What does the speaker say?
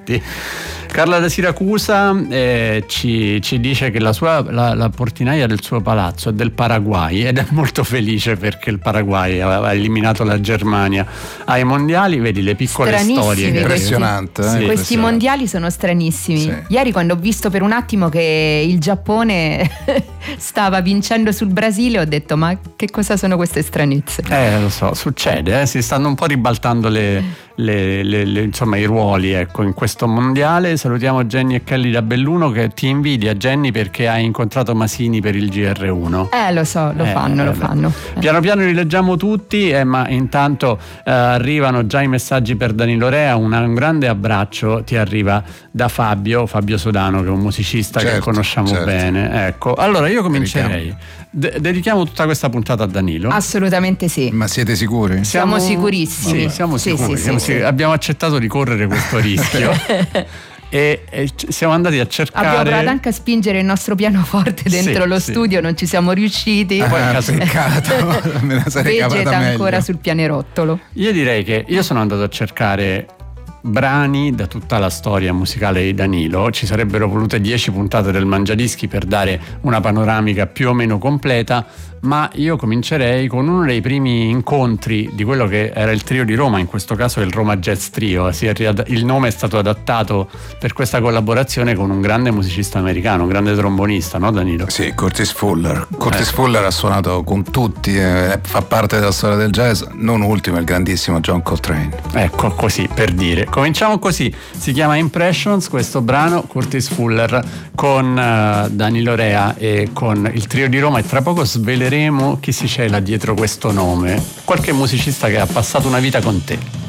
infatti. Carla da Siracusa ci dice che la portinaia del suo palazzo è del Paraguay ed è molto felice perché il Paraguay ha eliminato la Germania ai mondiali. Vedi le piccole storie. Impressionante. Questi mondiali sono stranissimi. Sì. Ieri, quando ho visto per un attimo che il Giappone stava vincendo sul Brasile, ho detto: ma che cosa sono queste stranezze? Lo so, succede, si stanno un po' ribaltando insomma i ruoli, ecco, in questo mondiale. Salutiamo Jenny e Kelly da Belluno, che ti invidia, Jenny, perché hai incontrato Masini per il GR1. Lo so, lo fanno. Piano piano li leggiamo tutti, ma intanto arrivano già i messaggi per Danilo Rea. Un grande abbraccio ti arriva da Fabio Sodano, che è un musicista che conosciamo bene. Ecco, allora io comincerei. Dedichiamo tutta questa puntata a Danilo? Assolutamente sì. Ma siete sicuri? Siamo sicurissimi. Sì, siamo sicuri. Sì. Abbiamo accettato di correre questo rischio. E siamo andati a cercare. Abbiamo provato anche a spingere il nostro pianoforte dentro lo studio, non ci siamo riusciti. Peccato. Me la sarei cavata Vegeta meglio. ancora sul pianerottolo. Io direi che io sono andato a cercare brani da tutta la storia musicale di Danilo. Ci sarebbero volute 10 puntate del Mangiadischi per dare una panoramica più o meno completa, ma io comincerei con uno dei primi incontri di quello che era il trio di Roma, in questo caso il Roma Jazz Trio. Il nome è stato adattato per questa collaborazione con un grande musicista americano, un grande trombonista, no Danilo? Sì, Curtis Fuller. Curtis Fuller ha suonato con tutti, fa parte della storia del jazz, non ultimo il grandissimo John Coltrane. Ecco, così per dire. Cominciamo così, si chiama Impressions questo brano, Curtis Fuller con Danilo Rea e con il trio di Roma, e tra poco sveleremo chi si cela dietro questo nome, qualche musicista che ha passato una vita con te.